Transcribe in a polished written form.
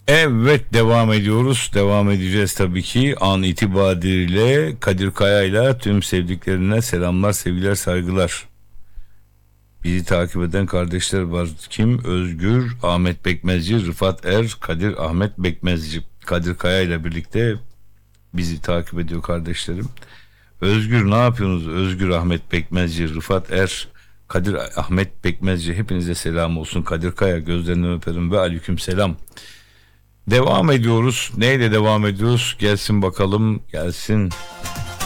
Evet, devam ediyoruz. Devam edeceğiz tabii ki. An itibariyle Kadir Kaya'yla tüm sevdiklerine selamlar, sevgiler, saygılar. Bizi takip eden kardeşler var. Kim? Özgür, Ahmet Bekmezci, Rıfat Er, Kadir Ahmet Bekmezci. Kadir Kaya ile birlikte bizi takip ediyor kardeşlerim. Özgür ne yapıyorsunuz? Özgür, Ahmet Bekmezci, Rıfat Er, Kadir Ahmet Bekmezci, hepinize selam olsun. Kadir Kaya, gözlerinden öperim ve aleyküm selam. Devam ediyoruz. Neyle devam ediyoruz? Gelsin bakalım, gelsin.